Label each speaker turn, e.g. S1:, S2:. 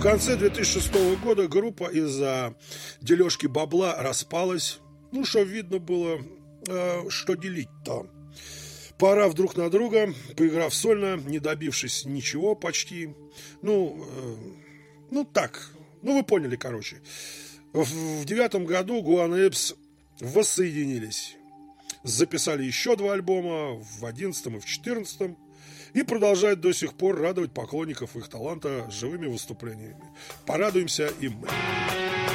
S1: В конце 2006 года группа из-за дележки бабла распалась. Ну, что видно было, что делить-то. Поорав друг на друга, поиграв сольно, не добившись ничего почти. Ну, так. Ну, вы поняли, короче. В 2009 году Гуан Эпс воссоединились. Записали еще 2 альбома в 2011 и в 2014. И продолжают до сих пор радовать поклонников их таланта живыми выступлениями. Порадуемся и мы.